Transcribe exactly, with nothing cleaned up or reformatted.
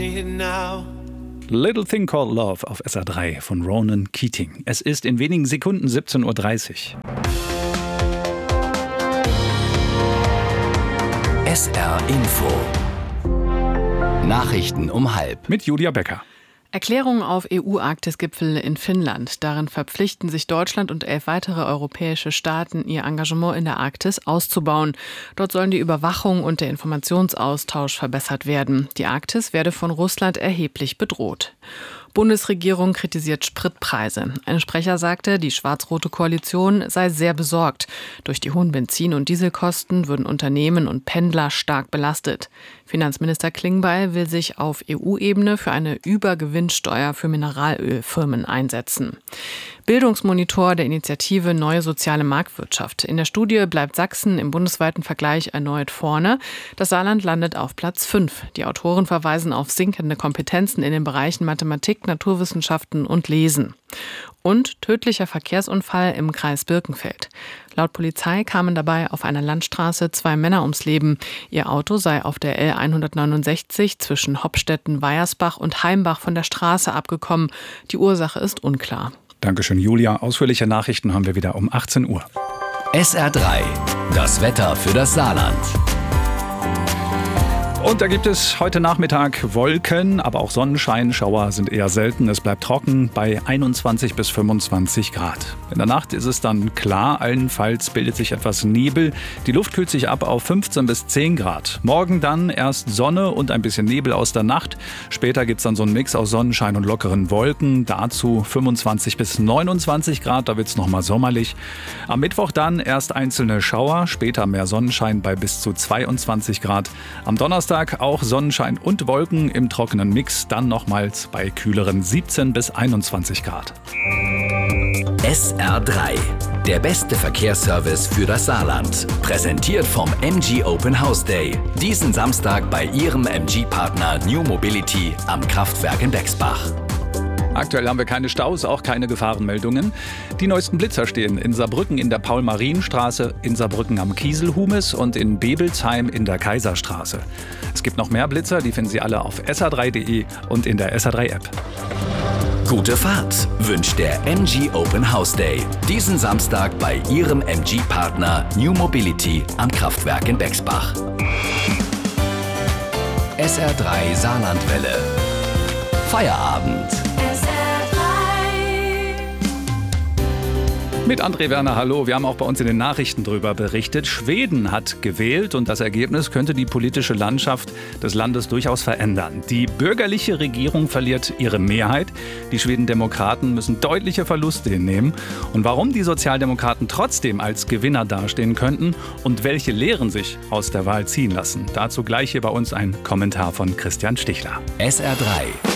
need it now. Little Thing Called Love auf S R drei von Ronan Keating. Es ist in wenigen Sekunden siebzehn Uhr dreißig. S R Info. Nachrichten um halb. Mit Julia Becker. Erklärung auf E U-Arktis-Gipfel in Finnland. Darin verpflichten sich Deutschland und elf weitere europäische Staaten, ihr Engagement in der Arktis auszubauen. Dort sollen die Überwachung und der Informationsaustausch verbessert werden. Die Arktis werde von Russland erheblich bedroht. Bundesregierung kritisiert Spritpreise. Ein Sprecher sagte, die schwarz-rote Koalition sei sehr besorgt. Durch die hohen Benzin- und Dieselkosten würden Unternehmen und Pendler stark belastet. Finanzminister Klingbeil will sich auf E U-Ebene für eine Übergewinnsteuer für Mineralölfirmen einsetzen. Bildungsmonitor der Initiative Neue Soziale Marktwirtschaft. In der Studie bleibt Sachsen im bundesweiten Vergleich erneut vorne. Das Saarland landet auf Platz fünf. Die Autoren verweisen auf sinkende Kompetenzen in den Bereichen Mathematik, Naturwissenschaften und Lesen. Und tödlicher Verkehrsunfall im Kreis Birkenfeld. Laut Polizei kamen dabei auf einer Landstraße zwei Männer ums Leben. Ihr Auto sei auf der L hundertneunundsechzig zwischen Hopstetten-Weiersbach und Heimbach von der Straße abgekommen. Die Ursache ist unklar. Dankeschön, Julia. Ausführliche Nachrichten haben wir wieder um achtzehn Uhr. S R drei. Das Wetter für das Saarland. Und da gibt es heute Nachmittag Wolken, aber auch Sonnenschein. Schauer sind eher selten. Es bleibt trocken bei einundzwanzig bis fünfundzwanzig Grad. In der Nacht ist es dann klar. Allenfalls bildet sich etwas Nebel. Die Luft kühlt sich ab auf fünfzehn bis zehn Grad. Morgen dann erst Sonne und ein bisschen Nebel aus der Nacht. Später gibt es dann so einen Mix aus Sonnenschein und lockeren Wolken. Dazu fünfundzwanzig bis neunundzwanzig Grad. Da wird es nochmal sommerlich. Am Mittwoch dann erst einzelne Schauer. Später mehr Sonnenschein bei bis zu zweiundzwanzig Grad. Am Donnerstag auch Sonnenschein und Wolken im trockenen Mix, dann nochmals bei kühleren siebzehn bis einundzwanzig Grad. S R drei. Der beste Verkehrsservice für das Saarland. Präsentiert vom M G Open House Day. Diesen Samstag bei Ihrem M G-Partner New Mobility am Kraftwerk in Bexbach. Aktuell haben wir keine Staus, auch keine Gefahrenmeldungen. Die neuesten Blitzer stehen in Saarbrücken in der Paul-Marien-Straße, in Saarbrücken am Kieselhumes und in Bebelsheim in der Kaiserstraße. Es gibt noch mehr Blitzer, die finden Sie alle auf S R drei punkt de und in der S R drei App. Gute Fahrt wünscht der M G Open House Day. Diesen Samstag bei Ihrem M G-Partner New Mobility am Kraftwerk in Bexbach. S R drei Saarlandwelle. Feierabend. Mit André Werner, hallo. Wir haben auch bei uns in den Nachrichten darüber berichtet. Schweden hat gewählt und das Ergebnis könnte die politische Landschaft des Landes durchaus verändern. Die bürgerliche Regierung verliert ihre Mehrheit. Die Schwedendemokraten müssen deutliche Verluste hinnehmen. Und warum die Sozialdemokraten trotzdem als Gewinner dastehen könnten und welche Lehren sich aus der Wahl ziehen lassen. Dazu gleich hier bei uns ein Kommentar von Christian Stichler. S R drei.